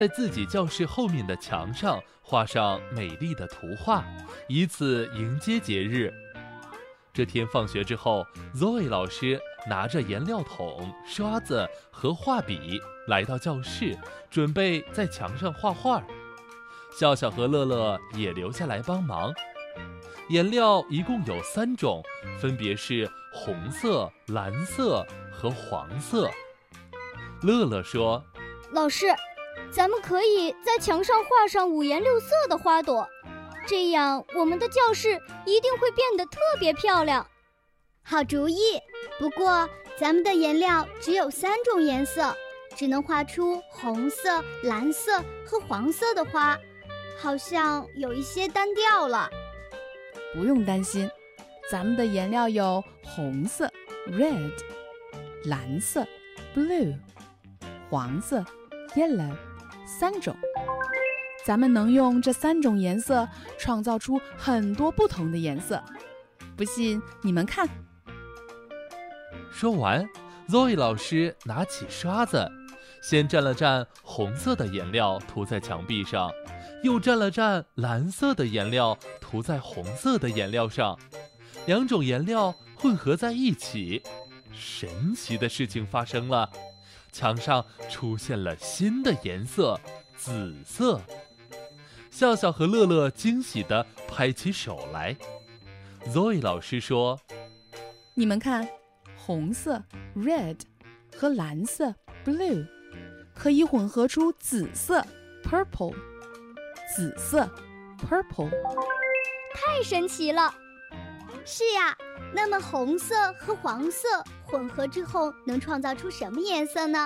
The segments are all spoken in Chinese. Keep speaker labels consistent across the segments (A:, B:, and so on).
A: 在自己教室后面的墙上画上美丽的图画，以此迎接节日。这天放学之后 ，Zoe 老师拿着颜料桶、刷子和画笔来到教室，准备在墙上画画。笑笑和乐乐也留下来帮忙。颜料一共有3种，分别是红色、蓝色和黄色。乐乐说：“
B: 老师，咱们可以在墙上画上5颜6色的花朵，这样我们的教室一定会变得特别漂亮。”
C: 好主意，不过咱们的颜料只有3种颜色，只能画出红色、蓝色和黄色的花，好像有一些单调了。
D: 不用担心，咱们的颜料有红色 red、蓝色 blue、黄色 yellow 3种。咱们能用这3种颜色创造出很多不同的颜色，不信你们看。
A: 说完 ，Zoe 老师拿起刷子，先蘸了蘸红色的颜料涂在墙壁上，又蘸了蘸蓝色的颜料涂在红色的颜料上，2种颜料混合在一起。神奇的事情发生了，墙上出现了新的颜色——紫色。笑笑和乐乐惊喜地拍起手来。Zoe 老师说：“
D: 你们看，红色 red 和蓝色 blue 可以混合出紫色 purple。紫色 purple。
B: 太神奇了。
C: 是呀，那么红色和黄色混合之后能创造出什么颜色呢？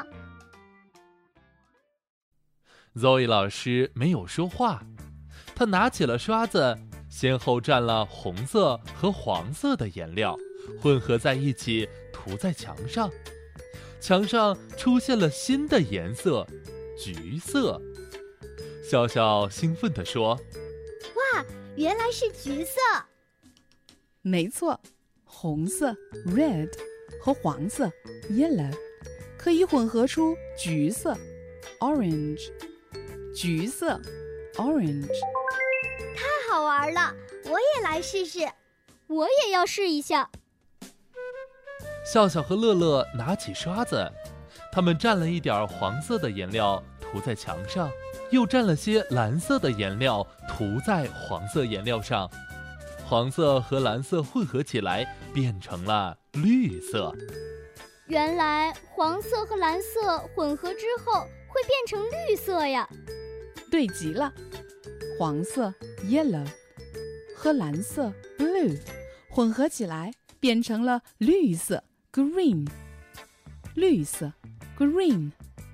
A: Zoe 老师没有说话，他拿起了刷子，先后蘸了红色和黄色的颜料，混合在一起涂在墙上。墙上出现了新的颜色——橘色。笑笑兴奋地说：“
C: 哇，原来是橘色！”
D: 没错，红色 red 和黄色 yellow 可以混合出橘色 orange。橘色 orange。
C: 太好玩了，我也来试试。
B: 我也要试一下。
A: 笑笑和乐乐拿起刷子，他们蘸了一点黄色的颜料涂在墙上，又蘸了些蓝色的颜料涂在黄色颜料上。黄色和蓝色混合起来变成了绿色。
B: 原来黄色和蓝色混合之后会变成绿色呀。
D: 对极了，黄色 yellow 和蓝色 blue 混合起来变成了绿色 green。 绿色 green。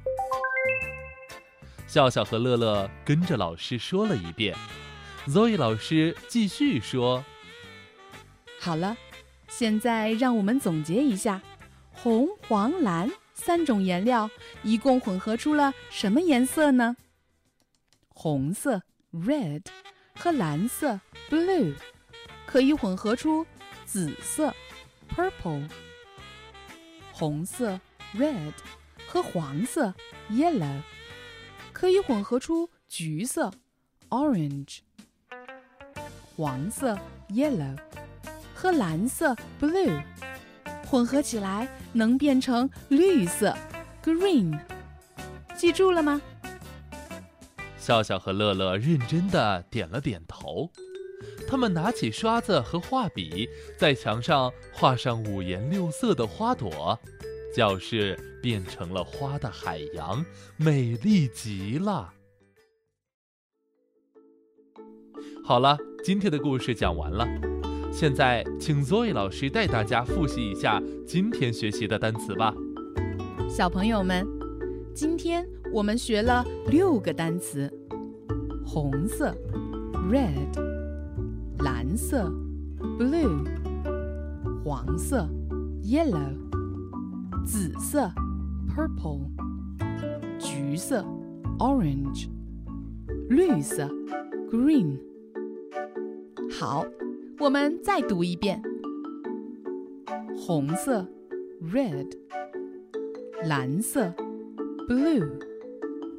A: 笑笑和乐乐跟着老师说了一遍。Zoe 老师继续说：“
D: 好了，现在让我们总结一下，红、黄、蓝3种颜料一共混合出了什么颜色呢？红色 red 和蓝色 blue 可以混合出紫色 purple。 红色 red 和黄色 yellow 可以混合出橘色 orange。 黄色 yellow 和蓝色 blue 混合起来能变成绿色 green。 记住了吗？”
A: 笑笑和乐乐认真地点了点头。他们拿起刷子和画笔，在墙上画上5颜6色的花朵，教室变成了花的海洋，美丽极了。好了，今天的故事讲完了。现在请 Zoe 老师带大家复习一下今天学习的单词吧。
D: 小朋友们，今天我们学了6个单词：红色 red、蓝色 blue、黄色 yellow、紫色 purple、橘色 orange、绿色 green。 好，我们再读一遍：红色 red、蓝色 blue、